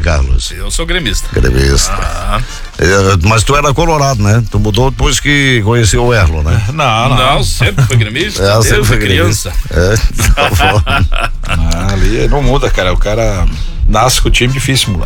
Carlos? Eu sou gremista. Gremista. Mas tu era colorado, né? Tu mudou depois que conheceu o Erlo, né? Não, sempre foi gremista. Sempre foi criança. Tá bom. Ali não muda, cara. O cara nasce com o time difícil, moleque.